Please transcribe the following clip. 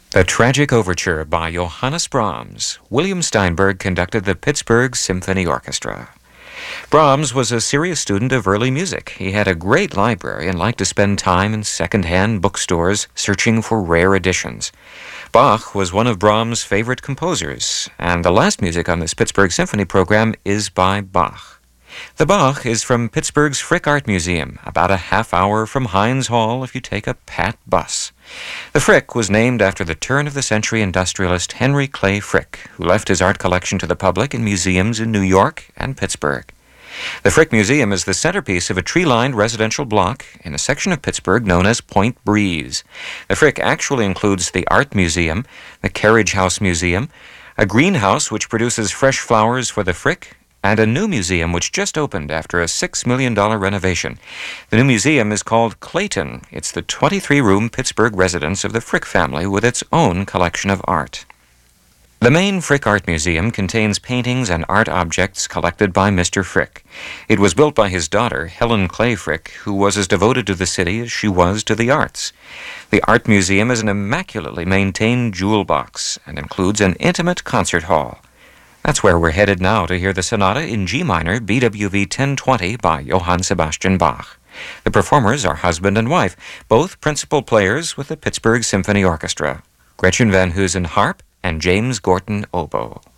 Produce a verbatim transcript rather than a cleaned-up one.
The Tragic Overture by Johannes Brahms. William Steinberg conducted the Pittsburgh Symphony Orchestra. Brahms was a serious student of early music. He had a great library and liked to spend time in second-hand bookstores searching for rare editions. Bach was one of Brahms' favorite composers, and the last music on this Pittsburgh Symphony program is by Bach. The Bach is from Pittsburgh's Frick Art Museum, about a half hour from Heinz Hall if you take a Pat bus. The Frick was named after the turn-of-the-century industrialist Henry Clay Frick, who left his art collection to the public in museums in New York and Pittsburgh. The Frick Museum is the centerpiece of a tree-lined residential block in a section of Pittsburgh known as Point Breeze. The Frick actually includes the Art Museum, the Carriage House Museum, a greenhouse which produces fresh flowers for the Frick, and a new museum which just opened after a six million dollars renovation. The new museum is called Clayton. It's the twenty-three room Pittsburgh residence of the Frick family with its own collection of art. The main Frick Art Museum contains paintings and art objects collected by Mister Frick. It was built by his daughter, Helen Clay Frick, who was as devoted to the city as she was to the arts. The Art Museum is an immaculately maintained jewel box and includes an intimate concert hall. That's where we're headed now to hear the Sonata in G minor, B W V ten twenty by Johann Sebastian Bach. The performers are husband and wife, both principal players with the Pittsburgh Symphony Orchestra, Gretchen Van Heusen harp and James Gorton oboe.